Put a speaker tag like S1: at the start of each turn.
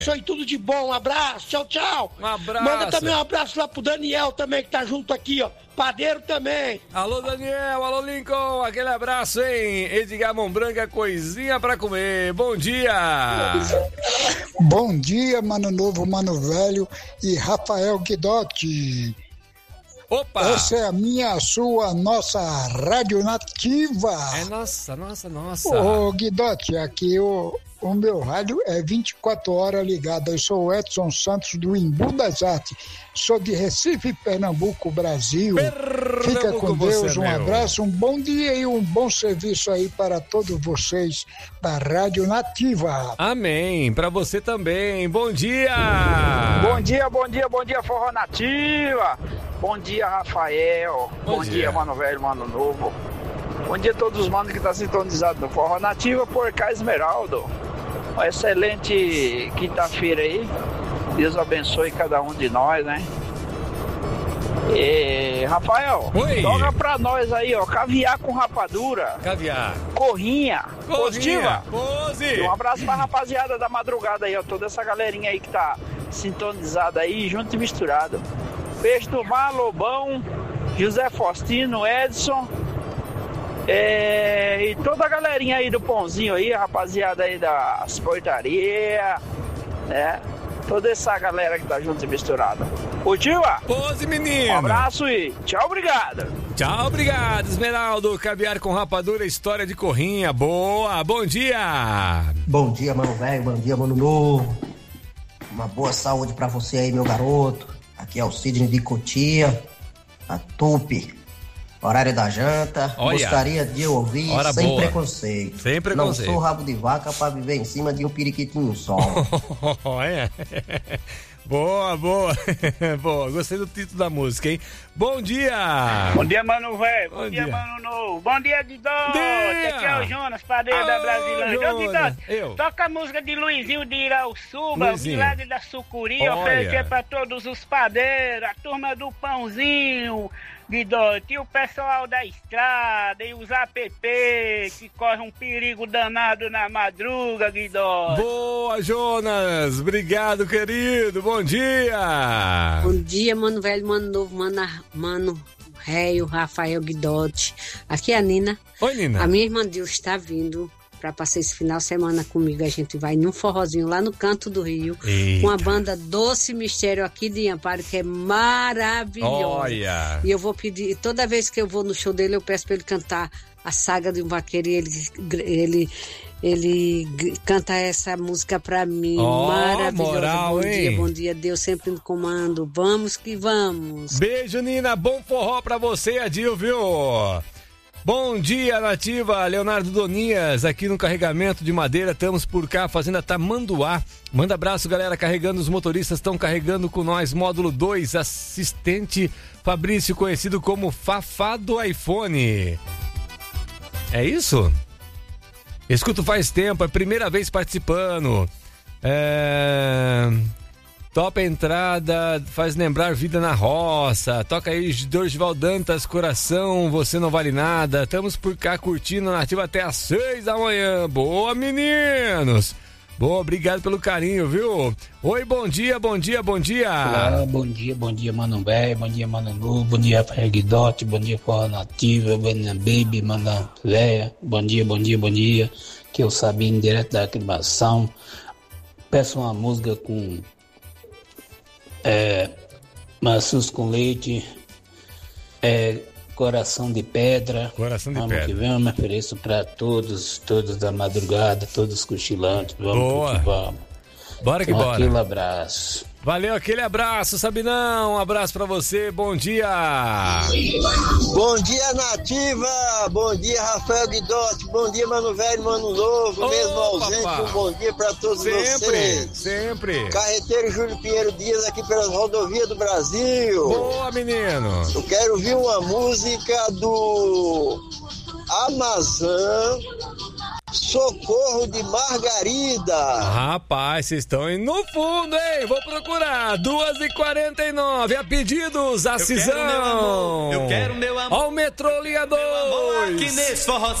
S1: E tudo de bom, um abraço, tchau, tchau.
S2: Um abraço.
S1: Manda também um abraço lá pro Daniel também, que tá junto aqui, ó. Padeiro também.
S2: Alô, Daniel, alô, Lincoln, aquele abraço, hein? Edgar Mão Branca, coisinha pra comer. Bom dia.
S3: Bom dia, Mano Novo, Mano Velho e Rafael Guidotti.
S2: Opa!
S3: Essa é a minha, a sua, nossa Rádio Nativa.
S2: É nossa.
S3: Ô, Guidotti, aqui o meu rádio é 24 horas ligado. Eu sou o Edson Santos do Imbu das Artes. Sou de Recife, Pernambuco, Brasil. Fica com Deus, um abraço, um bom dia e um bom serviço aí para todos vocês da Rádio Nativa.
S2: Amém, para você também. Bom dia!
S4: Bom dia, Forró Nativa. Bom dia, Rafael. Bom dia, Mano Velho, Mano Novo. Bom dia a todos os manos que estão sintonizados no Forró Nativa por Cá Esmeraldo. Uma excelente quinta-feira aí. Deus abençoe cada um de nós, né? E, Rafael, toca pra nós aí, ó, caviar com rapadura.
S2: Caviar.
S4: Corrinha. Positiva.
S2: Pose.
S4: E um abraço pra rapaziada da madrugada aí, ó, toda essa galerinha aí que tá sintonizada aí, junto e misturado. Peixe do Mar, Lobão, José Faustino, Edson, e toda a galerinha aí do Pãozinho aí, a rapaziada aí das portarias, né? Toda essa galera que tá junto e misturada. Curtiu?
S2: Pose, menino.
S4: Um abraço e tchau, obrigado.
S2: Tchau, obrigado, Esmeraldo. Caviar com rapadura, história de corrinha. Boa, bom dia.
S5: Bom dia, Mano Velho, bom dia, Mano Novo. Uma boa saúde pra você aí, meu garoto. Aqui é o Sidney de Cotia, a Tupi. Horário da janta.
S2: Olha,
S5: gostaria de ouvir sem preconceito.
S2: Sem preconceito.
S5: Não sou rabo de vaca pra viver em cima de um periquitinho só.
S2: Olha. Boa. Boa, gostei do título da música, hein? Bom dia!
S6: Bom dia, Mano Velho. Bom dia, Mano Novo. Bom dia, Guidotti. Aqui é o Jonas, padeiro da Brasilândia. Ô, Guidotti, toca a música de Luizinho de Irauçuba, o Milagre da Sucuri, oferecer pra todos os padeiros, a turma do Pãozinho, Guidotti, e o pessoal da estrada, e os app que correm um perigo danado na madruga, Guidotti.
S2: Boa, Jonas. Obrigado, querido. Bom dia.
S7: Bom dia, Mano Velho, Mano Novo, Mano Réio, Rafael Guidotti. Aqui é a Nina.
S2: Oi, Nina.
S7: A minha irmã Deus está vindo para passar esse final de semana comigo. A gente vai num forrozinho lá no Canto do Rio.
S2: Eita.
S7: Com a banda Doce Mistério aqui de Amparo, que é maravilhosa.
S2: Olha.
S7: E eu vou pedir, toda vez que eu vou no show dele, eu peço para ele cantar a Saga de um Vaqueiro e ele canta essa música pra mim. Maravilhosa.
S2: Moral,
S7: bom dia, Deus sempre no comando. Vamos que vamos.
S2: Beijo, Nina. Bom forró pra você, Adil, viu? Bom dia, Nativa. Leonardo Donias, aqui no carregamento de madeira. Estamos por cá, Fazenda Tamanduá. Manda abraço, galera. Carregando, os motoristas estão carregando com nós. Módulo 2, assistente Fabrício, conhecido como Fafá do iPhone. É isso? Escuto faz tempo, é a primeira vez participando. Top entrada, faz lembrar vida na roça. Toca aí, Dorival Dantas, Coração, Você Não Vale Nada. Estamos por cá curtindo a Nativa até às 6 da manhã. Boa, meninos! Boa, obrigado pelo carinho, viu? Oi, bom dia.
S8: Olá, bom dia, Mano Velho, bom dia, Mano Novo, bom dia, Rafael Guidotti, bom dia, Forró Nativa, bom dia, Baby, Mano Velho, bom dia, que eu Sabino, direto da aclimação. Peço uma música com maçãs com leite, Coração de Pedra. Vamos que vamos, ofereço para todos da madrugada, todos cochilantes. Vamos que vamos.
S2: Bora que bora.
S8: Aquele abraço.
S2: Valeu, aquele abraço, Sabinão. Um abraço pra você, bom dia.
S9: Bom dia, Nativa. Bom dia, Rafael Guidotti. Bom dia, Mano Velho, Mano Novo. Mesmo ausente, um bom dia pra todos vocês.
S2: Sempre.
S9: Carreteiro Júlio Pinheiro Dias aqui pelas rodovias do Brasil.
S2: Boa, menino.
S9: Eu quero ouvir uma música do Amazon, Socorro de Margarida.
S2: Rapaz, vocês estão indo no fundo, hein? Vou procurar. 2h49. A pedidos, a Cisão.
S10: Eu quero meu amor.
S2: Ó o Metrô Linha 2.
S10: Aqui nesse forró